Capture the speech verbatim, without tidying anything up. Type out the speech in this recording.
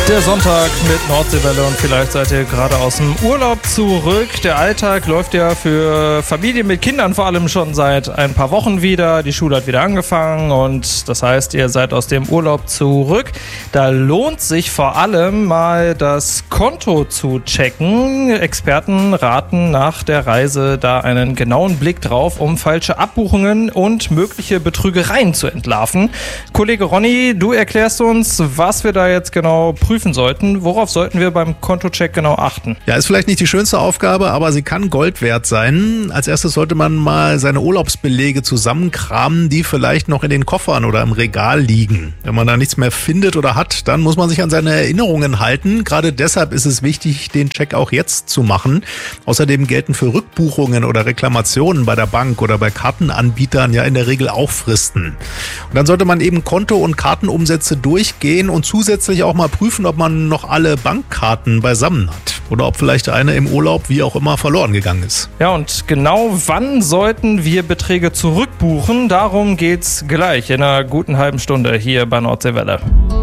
Der Sonntag mit Nordseewelle und vielleicht seid ihr gerade aus dem Urlaub zurück. Der Alltag läuft ja für Familien mit Kindern vor allem schon seit ein paar Wochen wieder. Die Schule hat wieder angefangen und das heißt, ihr seid aus dem Urlaub zurück. Da lohnt sich vor allem mal das Konto zu checken. Experten raten nach der Reise da einen genauen Blick drauf, um falsche Abbuchungen und mögliche Betrügereien zu entlarven. Kollege Ronny, du erklärst uns, was wir da jetzt genau prüfen sollten. Worauf sollten wir beim Kontocheck genau achten? Ja, ist vielleicht nicht die schönste Aufgabe, aber sie kann Gold wert sein. Als erstes sollte man mal seine Urlaubsbelege zusammenkramen, die vielleicht noch in den Koffern oder im Regal liegen. Wenn man da nichts mehr findet oder hat, dann muss man sich an seine Erinnerungen halten. Gerade deshalb ist es wichtig, den Check auch jetzt zu machen. Außerdem gelten für Rückbuchungen oder Reklamationen bei der Bank oder bei Kartenanbietern ja in der Regel auch Fristen. Und dann sollte man eben Konto- und Kartenumsätze durchgehen und zusätzlich auch mal prüfen, ob man noch alle Bankkarten beisammen hat oder ob vielleicht eine im Urlaub wie auch immer verloren gegangen ist. Ja, und genau wann sollten wir Beträge zurückbuchen? Darum geht's gleich in einer guten halben Stunde hier bei Nordseewelle.